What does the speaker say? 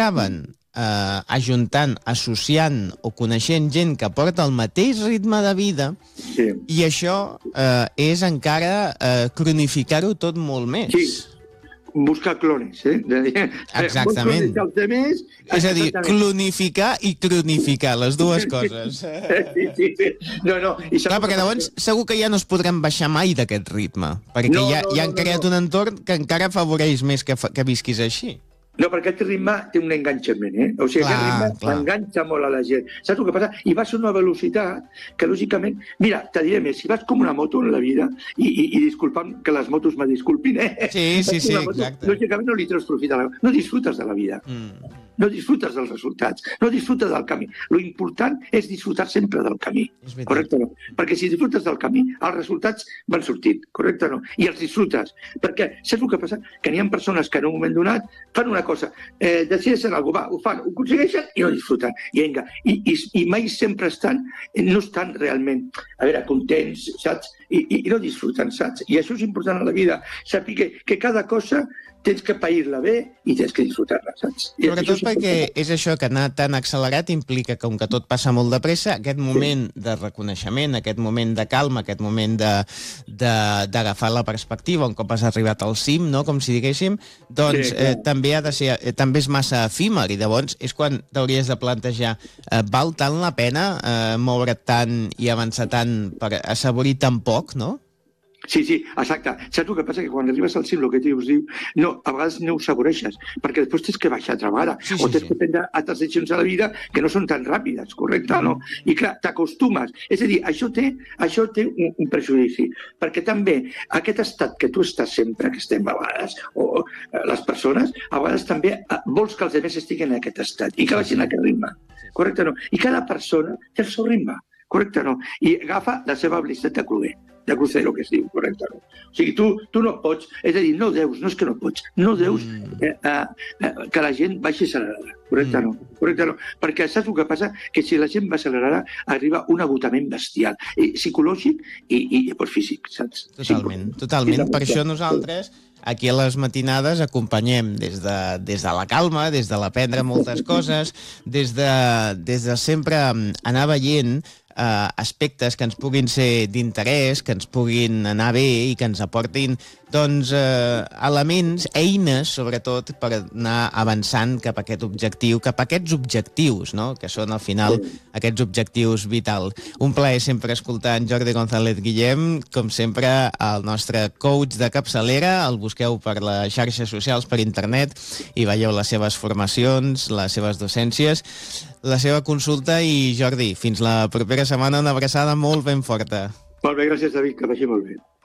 acaben ajuntant, associant o coneixent gent que porta el mateix ritme de vida, i això és encara cronificar-ho tot molt més. Sí. Buscar clones, Exactament. És a dir, clonificar i cronificar, les dues coses. Sí. No. Clar, perquè llavors segur que ja no es podrem baixar mai d'aquest ritme, perquè ja han creat un entorn que encara afavoreix més que visquis així. No, perquè aquest ritme té un enganxament, O sigui, aquest ritme enganxa molt a la gent. Saps el que passa? I vas a una velocitat que, lògicament... Mira, te diré més, si vas com una moto en la vida, i disculpa'm que les motos me disculpin, Sí, exacte. Lògicament no li treus profit a la... No disfrutes de la vida. No disfrutes dels resultats, no disfrutes del camí. Lo important és disfrutar sempre del camí, correcte o no? Perquè si disfrutes del camí, els resultats van sortint, correcte o no? I els disfrutes. Perquè saps el que passa? Que n'hi ha persones que en un moment donat fan una cosa, decideixen alguna cosa, ho fan, ho aconsegueixen i no disfruten. I mai sempre no estan realment, contents, saps? I no disfruten, saps? I això és important a la vida, saber que cada cosa tens que pair-la bé i tens que disfrutar-la, saps? Sobretot perquè és això, que anar tan accelerat implica que, com que tot passa molt de pressa, aquest moment de reconeixement, aquest moment de calma, aquest moment d'agafar la perspectiva un cop has arribat al cim, no?, com si diguéssim, doncs també és massa efímer, i llavors és quan t'hauries de plantejar val tant la pena moure't tant i avançar tant per assaborir tan poc, no? Sí, exacte. Saps el que passa? Que quan arribes al cim, el que dius, no, a vegades no ho saboreixes, perquè després tens que baixar altra vegada, o tens que prendre altres decisions a la vida que no són tan ràpides, correcte, no? I clar, t'acostumes. És a dir, això té un prejudici, perquè també aquest estat que tu estàs sempre, que estem a vegades, o les persones, a vegades també vols que els altres estiguin en aquest estat i que vagin a aquest ritme, correcte, no? I cada persona té el seu ritme, correcte, no? I agafa la seva velocitat de crucero, que es diu, correcte, no? O sigui, tu no pots, és a dir, no és que no pots, no deus que la gent vagi accelerada, correcte, no? Perquè saps el que passa? Que si la gent va accelerada arriba un agotament bestial, psicològic i físic, saps? Totalment. Per això nosaltres aquí a les matinades acompanyem des de la calma, des de l'aprendre moltes coses, des de sempre anar veient aspectes que ens puguin ser d'interès, que ens puguin anar bé i que ens aportin elements, eines, sobretot, per anar avançant cap a aquest objectiu, cap a aquests objectius, no?, que són al final aquests objectius vitals. Un plaer sempre escoltar en Jordi González Guillem, com sempre el nostre coach de capçalera, el busqueu per les xarxes socials, per internet, i veieu les seves formacions, les seves docències, la seva consulta. I Jordi, fins la propera setmana, una abraçada molt ben forta. Molt bé, gràcies, David, que vagi molt bé.